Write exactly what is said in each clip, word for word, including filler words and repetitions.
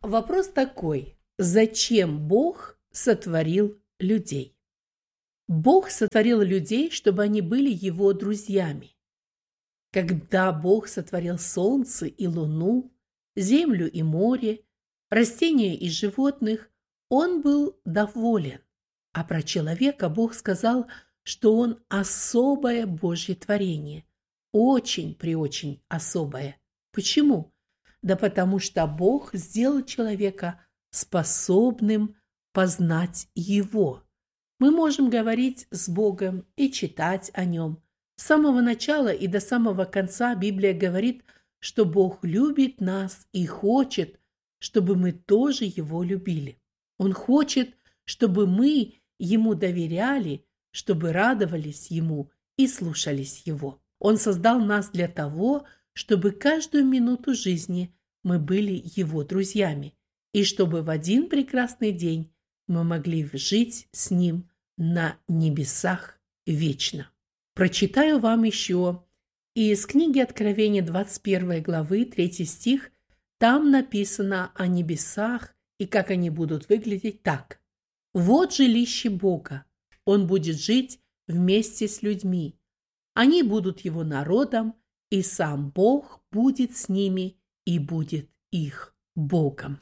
Вопрос такой: зачем Бог сотворил людей? Бог сотворил людей, чтобы они были Его друзьями. Когда Бог сотворил солнце и луну, землю и море, растения и животных, Он был доволен. А про человека Бог сказал, что он особое Божье творение, очень-преочень особое. Почему? Да потому что Бог сделал человека способным познать Его. Мы можем говорить с Богом и читать о Нем. С самого начала и до самого конца Библия говорит, что Бог любит нас и хочет, чтобы мы тоже Его любили. Он хочет, чтобы мы Ему доверяли, чтобы радовались Ему и слушались Его. Он создал нас для того, чтобы каждую минуту жизни мы были Его друзьями, и чтобы в один прекрасный день мы могли жить с Ним на небесах вечно. Прочитаю вам еще из книги Откровения двадцать первой главы, третий стих. Там написано о небесах и как они будут выглядеть так. «Вот жилище Бога, Он будет жить вместе с людьми. Они будут Его народом, и сам Бог будет с ними и будет их Богом».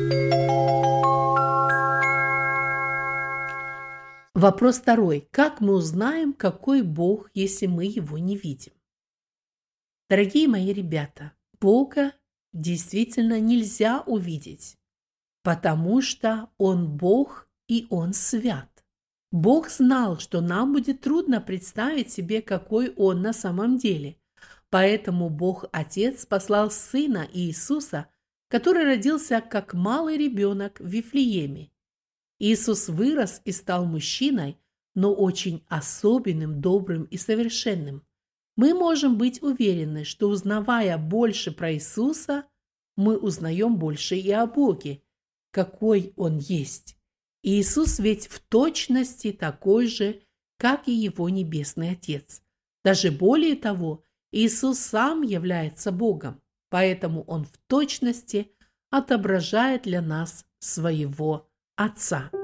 Вопрос второй. Как мы узнаем, какой Бог, если мы Его не видим? Дорогие мои ребята, Бога действительно нельзя увидеть, потому что Он Бог и Он свят. Бог знал, что нам будет трудно представить себе, какой Он на самом деле. Поэтому Бог Отец послал Сына Иисуса, который родился как малый ребенок в Вифлееме. Иисус вырос и стал мужчиной, но очень особенным, добрым и совершенным. Мы можем быть уверены, что, узнавая больше про Иисуса, мы узнаем больше и о Боге, какой Он есть. Иисус ведь в точности такой же, как и Его Небесный Отец. Даже более того, Иисус сам является Богом, поэтому Он в точности отображает для нас своего Отца.